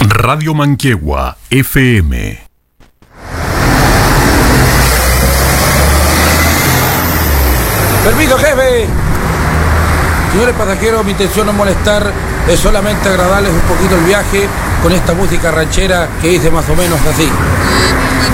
Radio Manquehue, FM. Permiso, jefe. Señores pasajeros, mi intención no es molestar, es solamente agradarles un poquito el viaje con esta música ranchera que dice más o menos así.